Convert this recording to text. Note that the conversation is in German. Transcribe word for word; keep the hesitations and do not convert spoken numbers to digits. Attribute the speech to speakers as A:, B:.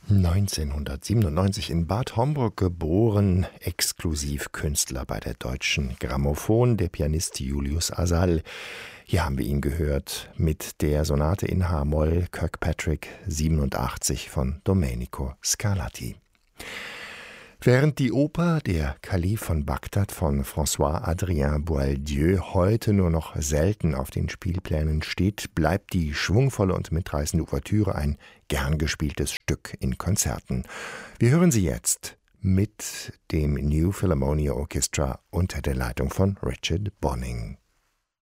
A: neunzehnhundertsiebenundneunzig in Bad Homburg geboren, Exklusivkünstler bei der Deutschen Grammophon, der Pianist Julius Asal. Hier haben wir ihn gehört mit der Sonate in H-Moll Kirkpatrick siebenundachtzig von Domenico Scarlatti. Während die Oper Der Kalif von Bagdad von François-Adrien Boieldieu heute nur noch selten auf den Spielplänen steht, bleibt die schwungvolle und mitreißende Ouvertüre ein gern gespieltes Stück in Konzerten. Wir hören sie jetzt mit dem New Philharmonia Orchestra unter der Leitung von Richard Bonning.